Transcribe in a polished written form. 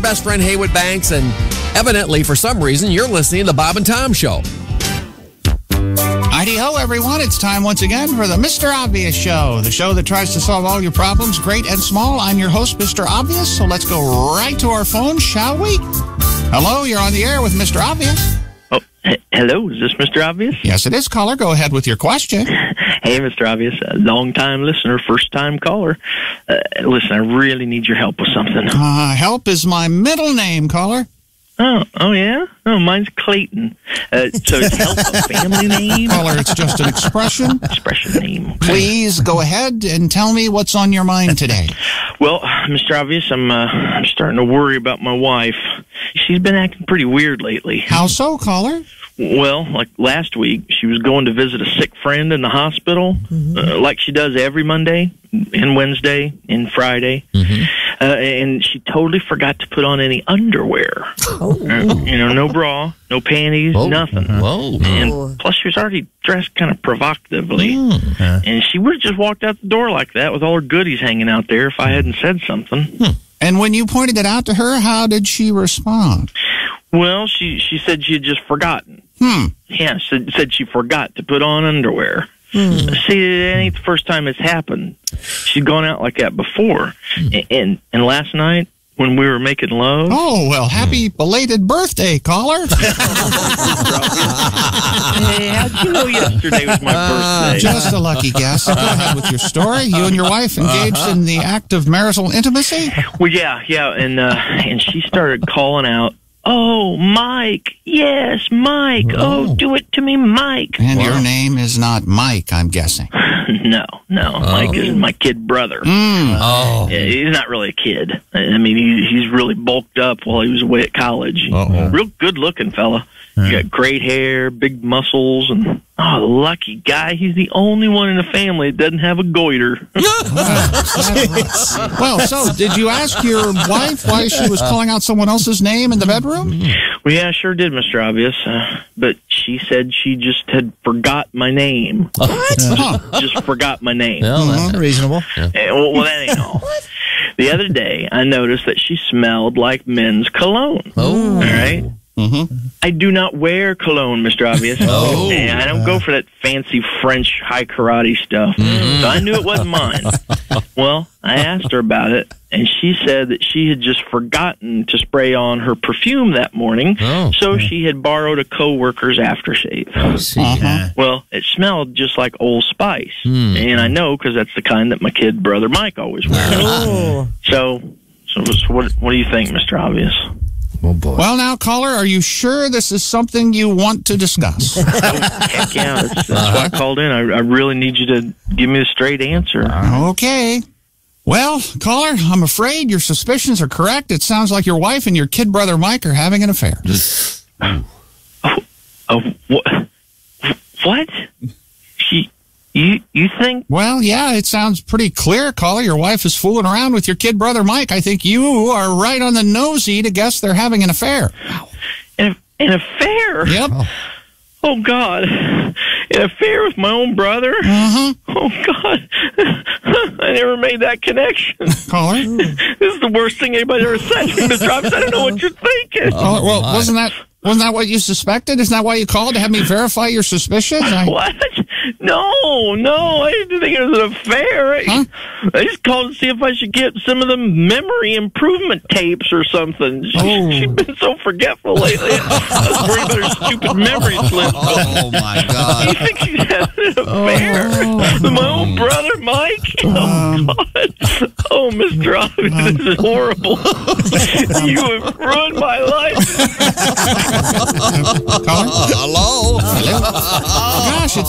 best friend Haywood Banks, and evidently, for some reason, you're listening to the Bob and Tom Show. Heidi-ho, everyone. It's time once again for the Mr. Obvious Show, the show that tries to solve all your problems, great and small. I'm your host, Mr. Obvious, so let's go right to our phone, shall we? Hello, you're on the air with Mr. Obvious. Oh, hello, is this Mr. Obvious? Yes, it is, caller. Go ahead with your question. Hey, Mr. Obvious, long-time listener, first-time caller. Listen, I really need your help with something. Help is my middle name, caller. Oh, yeah? Oh, mine's Clayton. So is help a family name? Caller, it's just an expression. Expression name. Please go ahead and tell me what's on your mind today. Well, Mr. Obvious, I'm starting to worry about my wife. She's been acting pretty weird lately. How so, caller? Well, like last week, she was going to visit a sick friend in the hospital, like she does every Monday and Wednesday and Friday. And she totally forgot to put on any underwear. No bra, no panties, nothing. And plus, she was already dressed kind of provocatively. And she would have just walked out the door like that with all her goodies hanging out there if I hadn't said something. And when you pointed it out to her, how did she respond? Well, she said she had just forgotten. Yeah, said she forgot to put on underwear. See, it ain't the first time it's happened. She'd gone out like that before. And last night, when we were making love... Oh, well, happy belated birthday, caller. Hey, how'd you know yesterday was my birthday? Just a lucky guess. Go ahead with your story. You and your wife engaged in the act of marital intimacy? Well, yeah, and she started calling out, "Oh, Mike. Yes, Mike. Oh, do it to me, Mike." And your name is not Mike, I'm guessing. No. Mike is my kid brother. He's not really a kid. I mean, he's really bulked up while he was away at college. Real good-looking fella. He got great hair, big muscles, and lucky guy. He's the only one in the family that doesn't have a goiter. Well, so did you ask your wife why she was calling out someone else's name in the bedroom? Well, yeah, I sure did, Mr. Obvious. But she said she just had forgot my name. What? Just forgot my name. Well, that's reasonable. Well, that ain't all. The other day, I noticed that she smelled like men's cologne. All right? I do not wear cologne, Mr. Obvious. And I don't go for that fancy French high karate stuff. So I knew it wasn't mine. Well, I asked her about it, and she said that she had just forgotten to spray on her perfume that morning, so she had borrowed a coworker's aftershave. Well, it smelled just like Old Spice, and I know because that's the kind that my kid brother Mike always wears. So what do you think, Mr. Obvious? Oh, boy. Well, now, caller, are you sure this is something you want to discuss? Heck yeah, that's why I called in. I really need you to give me a straight answer. Okay. Well, caller, I'm afraid your suspicions are correct. It sounds like your wife and your kid brother Mike are having an affair. What? You think? Well, yeah, it sounds pretty clear, caller. Your wife is fooling around with your kid brother Mike. I think you are right on the nosy to guess they're having an affair. An affair? Yep. Oh, God. An affair with my own brother? Oh, God. I never made that connection. Caller? This is the worst thing anybody ever said to me, Mr. Robbins. I don't know what you're thinking. Caller, well, wasn't that what you suspected? Isn't that why you called, to have me verify your suspicions? What? No, I didn't think it was an affair. I just called to see if I should get some of the memory improvement tapes or something. She's been so forgetful lately. I was worried about her stupid memory slip. Oh, my God. You think she's having an affair with my own brother, Mike? Oh, God. Oh, Mr. Robbins, this is horrible. You have ruined my life. Caller? Hello? Gosh, it's